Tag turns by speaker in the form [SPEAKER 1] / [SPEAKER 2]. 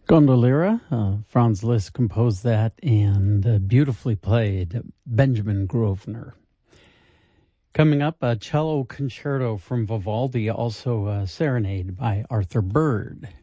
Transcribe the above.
[SPEAKER 1] Gondoliera, Franz Liszt composed that and beautifully played. Benjamin Grosvenor. Coming up, a cello concerto from Vivaldi, also a serenade by Arthur Bird.